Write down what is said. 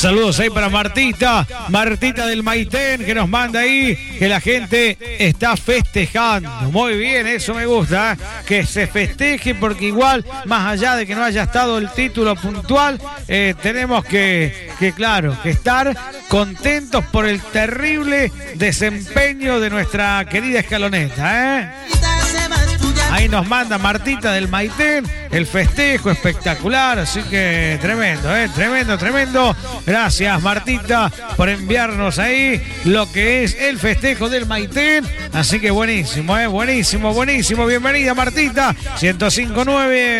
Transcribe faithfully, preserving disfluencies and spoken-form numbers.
Saludos ahí para Martita, Martita del Maitén, que nos manda ahí que la gente está festejando. Muy bien, eso me gusta, ¿eh? Que se festeje, porque igual, más allá de que no haya estado el título puntual, eh, tenemos que, que, claro, que estar contentos por el terrible desempeño de nuestra querida Escaloneta, ¿eh? Ahí nos manda Martita del Maitén, el festejo espectacular, así que tremendo, ¿eh? Tremendo, tremendo. Gracias, Martita, por enviarnos ahí lo que es el festejo del Maitén. Así que buenísimo, ¿eh? Buenísimo, buenísimo. Bienvenida, Martita. ciento cinco punto nueve.